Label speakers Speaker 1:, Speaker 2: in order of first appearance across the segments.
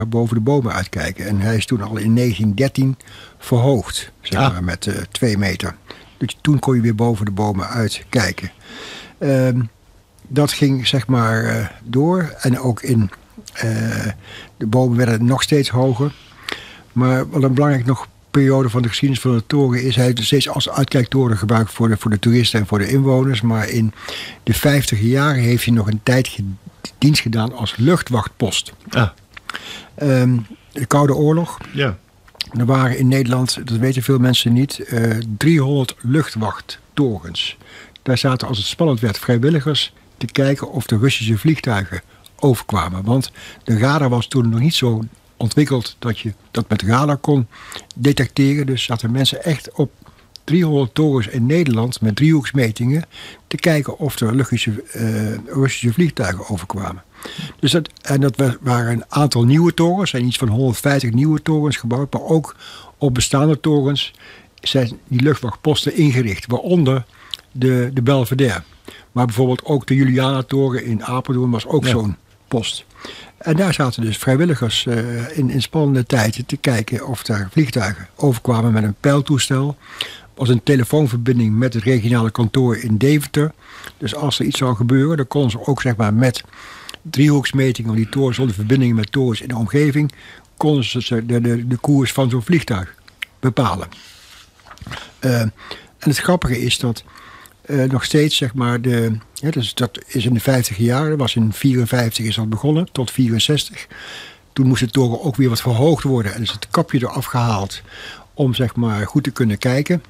Speaker 1: boven de bomen uitkijken. En hij is toen al in 1913 verhoogd, zeg maar, met 2 meter. Dus toen kon je weer boven de bomen uitkijken. Dat ging, zeg maar, door. En ook de bomen werden nog steeds hoger. Maar wat een belangrijk nog periode van de geschiedenis van de toren is, hij heeft steeds als uitkijktoren gebruikt voor de toeristen en voor de inwoners. Maar in de 50e jaren heeft hij nog een tijd dienst gedaan als luchtwachtpost. De Koude Oorlog. Ja. Er waren in Nederland, dat weten veel mensen niet, 300 luchtwachttorens. Daar zaten, als het spannend werd, vrijwilligers te kijken of de Russische vliegtuigen overkwamen. Want de radar was toen nog niet zo ontwikkeld dat je dat met radar kon detecteren. Dus zaten mensen echt op 300 torens in Nederland met driehoeksmetingen te kijken of er Russische vliegtuigen overkwamen. Dus dat waren een aantal nieuwe torens. Er zijn iets van 150 nieuwe torens gebouwd. Maar ook op bestaande torens zijn die luchtwachtposten ingericht. Waaronder de Belvedere. Maar bijvoorbeeld ook de Julianatoren in Apeldoorn was ook zo'n post. En daar zaten dus vrijwilligers in spannende tijden te kijken of daar vliegtuigen overkwamen met een pijltoestel. Was een telefoonverbinding met het regionale kantoor in Deventer. Dus als er iets zou gebeuren, dan konden ze ook, zeg maar, met driehoeksmetingen van die torens, zonder verbindingen met torens in de omgeving, konden ze de koers van zo'n vliegtuig bepalen. En het grappige is dat nog steeds, zeg maar, dus dat is in de 50 jaar, dat was in 54 is dat begonnen, tot 64. Toen moest de toren ook weer wat verhoogd worden en is het kapje eraf gehaald om, zeg maar, goed te kunnen kijken.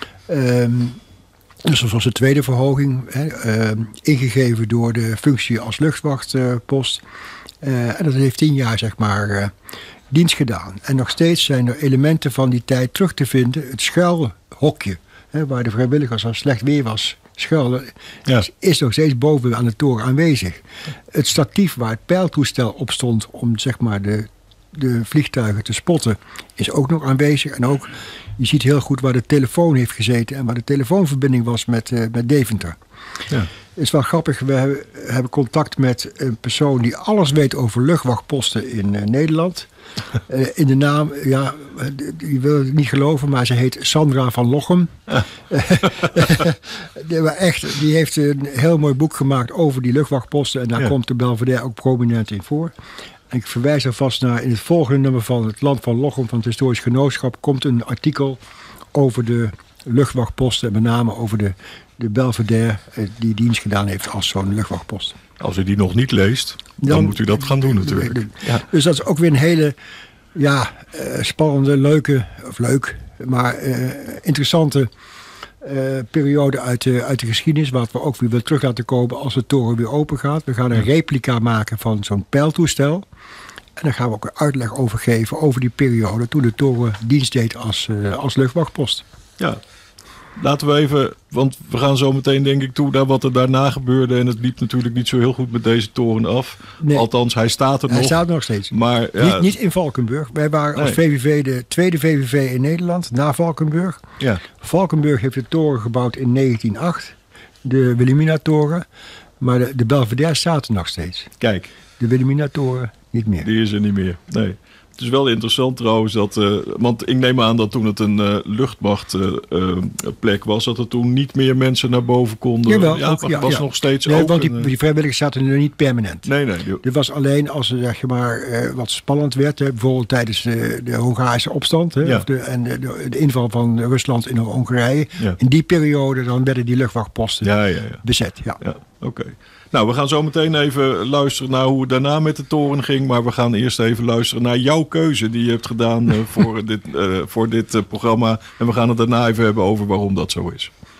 Speaker 1: Dus dat was de tweede verhoging, ingegeven door de functie als luchtwachtpost. En dat heeft 10 jaar, zeg maar, dienst gedaan. En nog steeds zijn er elementen van die tijd terug te vinden. Het schuilhokje, waar de vrijwilligers als slecht weer was schuilen, is nog steeds boven aan de toren aanwezig. Het statief waar het pijltoestel op stond om, zeg maar, de vliegtuigen te spotten, is ook nog aanwezig. En ook, je ziet heel goed waar de telefoon heeft gezeten en waar de telefoonverbinding was met Deventer. Ja. Het is wel grappig, we hebben contact met een persoon die alles weet over luchtwachtposten in Nederland. In de naam, ja, je wil het niet geloven, maar ze heet Sandra van Lochem. Die heeft een heel mooi boek gemaakt over die luchtwachtposten. En daar komt de Belvedere ook prominent in voor. En ik verwijs alvast naar, in het volgende nummer van Het Land van Lochem van het Historisch Genootschap komt een artikel over de luchtwachtposten en met name over de Belvedere die dienst gedaan heeft als zo'n luchtwachtpost.
Speaker 2: Als u die nog niet leest, dan moet u dat gaan doen natuurlijk.
Speaker 1: Dus dat is ook weer een hele spannende, maar interessante periode uit de geschiedenis, wat we ook weer terug laten komen als de toren weer open gaat. We gaan een replica maken van zo'n pijltoestel. En daar gaan we ook een uitleg over geven over die periode toen de toren dienst deed als luchtwachtpost. Ja.
Speaker 2: Laten we even, want we gaan zo meteen denk ik toe naar wat er daarna gebeurde. En het liep natuurlijk niet zo heel goed met deze toren af. Nee. Althans, hij staat er nog.
Speaker 1: Hij staat nog steeds. Maar, niet in Valkenburg. Wij waren als VVV de tweede VVV in Nederland, na Valkenburg. Ja. Valkenburg heeft de toren gebouwd in 1908. De Wilhelmina-toren. Maar de Belvedere staat er nog steeds. Kijk. De Wilhelmina-toren niet meer.
Speaker 2: Die is er niet meer, nee. Het is wel interessant trouwens, want ik neem aan dat toen het een luchtmachtplek was, dat er toen niet meer mensen naar boven konden.
Speaker 1: Jawel,
Speaker 2: was nog steeds open.
Speaker 1: Want die vrijwilligers zaten nu niet permanent.
Speaker 2: Nee.
Speaker 1: Dit was alleen als er, zeg maar, wat spannend werd, bijvoorbeeld tijdens de Hongaarse opstand en de inval van Rusland in Hongarije. Ja. In die periode dan werden die luchtwachtposten bezet. Ja.
Speaker 2: Oké. Nou, we gaan zo meteen even luisteren naar hoe het daarna met de toren ging. Maar we gaan eerst even luisteren naar jouw keuze die je hebt gedaan voor dit programma. En we gaan het daarna even hebben over waarom dat zo is.